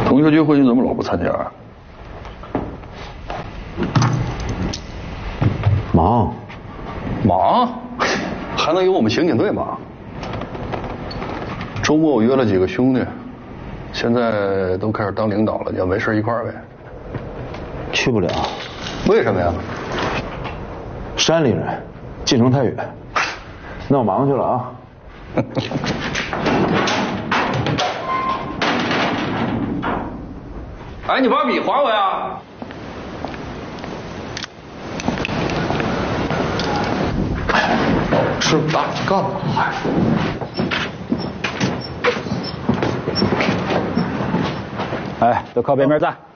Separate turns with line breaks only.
同学聚会你怎么老不参加啊？
忙，
忙，还能有我们刑警队忙？周末我约了几个兄弟，现在都开始当领导了，要没事一块儿呗。
去不了。
为什么呀？
山里人，进城太远。那我忙去了啊。
哎，你把笔还我呀！
师傅大人干嘛呀？
哎，都靠边边站。